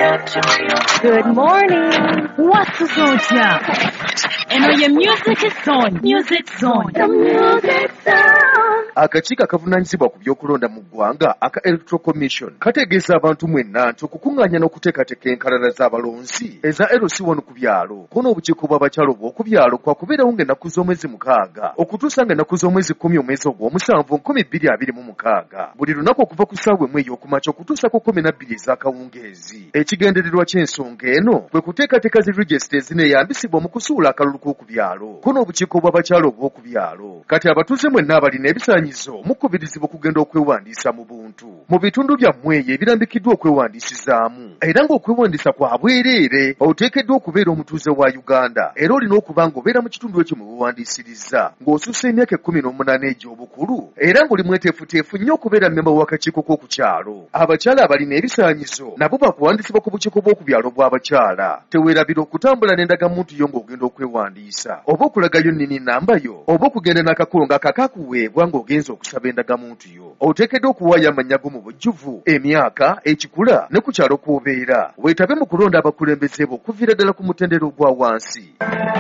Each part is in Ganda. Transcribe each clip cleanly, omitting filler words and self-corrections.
Good morning. What's the song now? And your music is on. Music zone. The music sound. Akakiiko akavunaanyizibwa ku by'okulonda mu ggwanga aka Electoral Commission kategeeza abantu mwenna nti okukuŋŋaanya n'okuteekateeka enkalala z'abalonzi eza LC1 ku byalo kono obukiiko bw'abakyalo bw'oku byalo kwakubeerawo ng'ennaku z'omwezi 6 okutuusa ng'ennaku z'omwezi 10 omwezi ogw'omusanvu 2026 buli lunaku okuva ku ssaawa emu ey'okumakya okutuusa ku 12 ez'akawungeezi. Ekigendererwa ky'ensonga eno kwe kuteekateeka zi regisita ezineeyambisibwa mu kusuula akalulu k'oku byalo kono obukiiko bw'abakyalo bw'oku byalo. Kati abatuuze mwenna abalina ebisaanyizo mukubirizibwa okugenda okwewandiisa mu buntu mu bitundu byammwe eyo ebirambikiddwa okwewandiisizaamu, era ng'okwewandiisa kwa bwereere oteekeddwa okubeera omutuuze wa Uganda era olina okuba ng'obeera mu kitundu ekyo mwe weewandiisiriza ng'osussa emyaka 18 egy'obukulu era ng'oli mweteefuteefu nnyo okubeera mmemba w'akakiiko k'oku kyalo. Abakyala abalina ebisaanyizo nabo bakuwandiisibwa ku bukiiko bw'oku byalo bw'abakyala. Teweerabira okutambula n'endagamuntu yo ng'ogenda okwewandiisa oba okulagayo nnini nnamba yo oba okugenda n'akakulo ng'akakakuweebwa ng'ogenza okusaba endagamuntu yo. Oteekeddwa okuwaayo amannya go mu bujjuvu, emyaka, ekikula ne ku kyalo kw'obeera. Weetabe mu kulonda abakulembeze bo okuviira ddala ku mutendera ogwa wansi.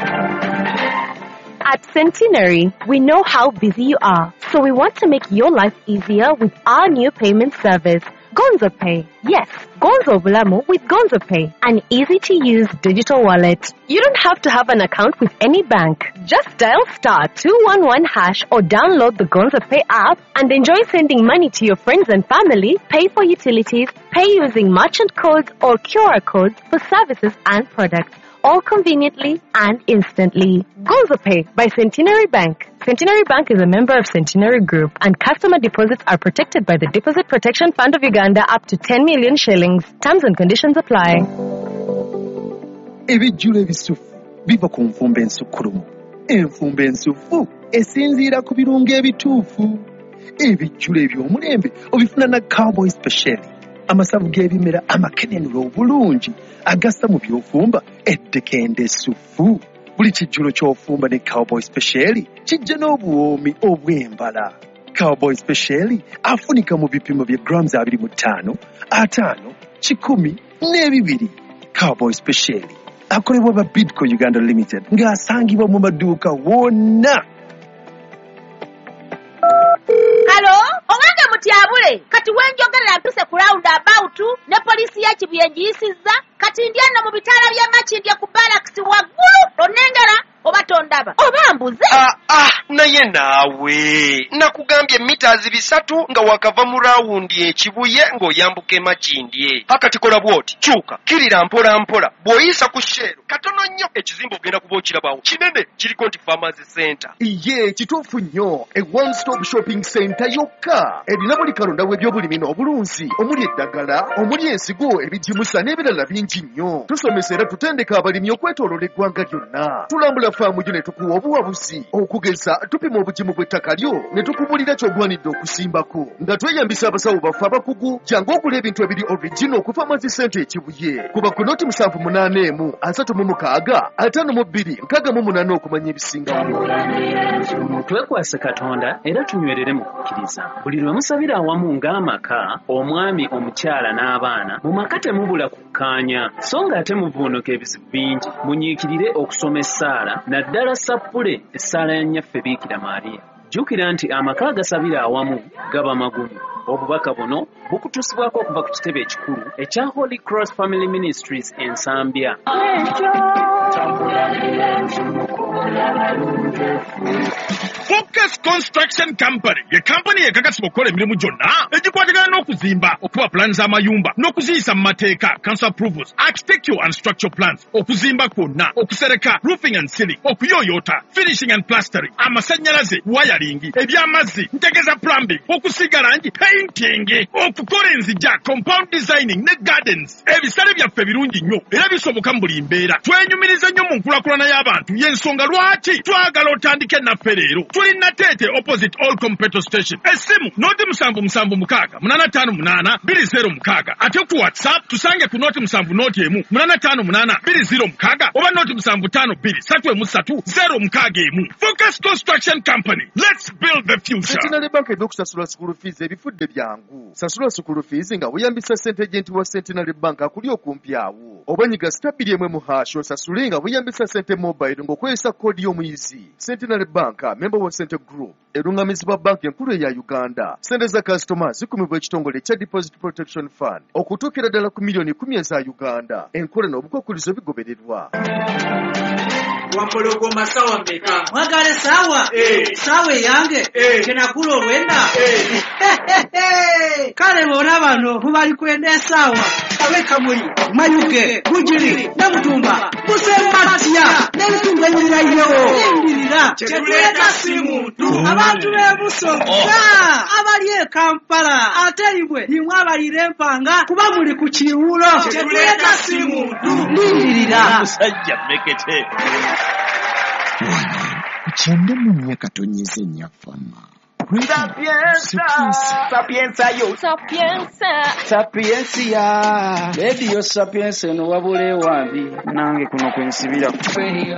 At Centenary, we know how busy you are, so we want to make your life easier with our new payment service, Gonzo Pay. Yes, Gonzo Bulamu with Gonzo Pay, an easy-to-use digital wallet. You don't have to have an account with any bank. Just dial *211# or download the Gonzo Pay app and enjoy sending money to your friends and family, pay for utilities, pay using merchant codes or QR codes for services and products, all conveniently and instantly. Gonzo Pay by Centenary Bank. Centenary Bank is a member of Centenary Group, and customer deposits are protected by the Deposit Protection Fund of Uganda up to 10 million shillings. Terms and conditions apply. Ebijjulo ebisufu biva ku nfumba ensukulumu. Enfumba ensufu esinziira ku birungo ebituufu. Ebijjulo eby'omulembe obifuna na Cowboy Special. Amasavu g'ebimera amakenenula obulungi agassa mu by'ofumba eddekende essufu. Buli kijjulo ky'ofumba ne Cowboy Special kijja n'obuwoomi obw'embala. Cowboy Special afunika mu bipimo bya grams 25, 5, 10 n'ebibiri. Cowboy Special akolebwa ba Bidco Uganda Limited ng'asangibwa mu maduuka wonna. Hello? Owange mutyabule. Kati wenjogerera mpise ku roundabout ne poliisi y'Ekibuye ngiyisizza. Kati ndyano mu bitaala bya Makindye ku barracks waggulu onengera oba tondaba. Oba mbuze? Naye naawe. Nakugambye meters 3 nga wakava mu rawundi Ekibuye ng'oyambuka Makindye. Pakati kola bwoti. Kyuka. Kirira mpola mpola. Bw'oyisa ku Shero. Katono nnyo ekizimbe ogenda kuba okirabawo. Kinene kiriko nti Farmers Center. Iye kituufu nnyo e one stop shopping center yokka erina buli kalonda w'ebyobulimi n'obulunzi omuli eddagala omuli ensigo ebijimusa n'ebirala bingi nnyo. Tusomesa era tutendeka abalimi okwetooloola eggwanga lyonna. Tulambula faamu gyo ne tukuwa obuwabuzi okugeza tupima obugimu bw'ettaka lyo ne tukubulira ky'ogwanidde okusimbako nga tweyambisa abasawo baffe abakugu jangu okula ebintu ebiri original okuva Farmers Center Ekibuye kuba ku noti 781 36 52 68 okumanya ebisingawo. Twekwase Katonda era tunywerere mu kukkiriza. Buli lwe musabira awamu ng'amaka, omwami, omukyala n'abaana, mu maka temubula kukkaanya, so ng'ate muvuunuka ebizibu bingi. Munyiikirire okusoma essaala, naddala sappule essaala ya nnyaffe Biikira Maariya. Jjukira nti amaka agasabira awamu gaba magumu. Obubaka buno bukutusibwako okuva ku kitebe ekikulu ekya Holy Cross Family Ministries Ensambya. Focus Construction Company ye company ekakasibwa okukola emirimu gyonna egikwatagana n'okuzimba, okuba plans z'amayumba n'okuziyisa mu mateeka, council approvals, architectural and structural plans, okuzimba kwonna, okusereka, roofing and ceiling, okuyooyoota, finishing and plastering, amasannyalaze, wiring, eby'amazzi, ntegeza plumbing, okusiga langi, painting, okukola enzija, compound designing ne gardens. Ebisale byaffe birungi nnyo era bisoboka mu buli mbeera. Twenyumiriza nnyo mu nkulakulana y'abantu y'ensonga lwaki lwaki twagala otandike naffe leero tulina Teete opposite Allcom petrol station essimu noti 7758205 ate ku WhatsApp tusange ku noti 7 noti emu 85820 oba noti 752331 Focus Construction Company. Let's build the future. Centenary Bank eby'okusasula school fees ebifudde byangu. Sasula school fees nga weeyambisa ssente agenti wa Centenary Bank akuli okumpi awo. Obanyiga stabili emwe mu hash osasule nga weeyambisa ssente mobile ng'okozesa koodi y'omuyizi. Centenary Bank, member wa Centre Group, erungamizibwa banka enkulu eya Uganda. Ssente za kasitoma zikumibwa ekitongole ekya Deposit Protection Fund okutuukira ddala ku miliyoni 10 eza Uganda. Enkola n'obukwakkulizo bigobererwa. Wampologoma sawa meka. Mwagale sawa? Sawa yange? Kenakula olwenda? Kale bona bano mubali kwenda sawa. Abeka muri Mayuge, Bujiri, Namutumba, Musembatia, n'ebitundu ebirirayo. Endirira, kyetuleta simu tu. Abantu b'ebusoga abali e Kampala ate imwe nimwe abalira empanga kuba muli ku kiwulo. Kyetuleta simu tu. Lindirira. Musajja mekete. Wana, kuchende mwenye katonyeze nyafama. Sapiensia. Radio Sapiensia no wabule wambi nange kuno kwensibira.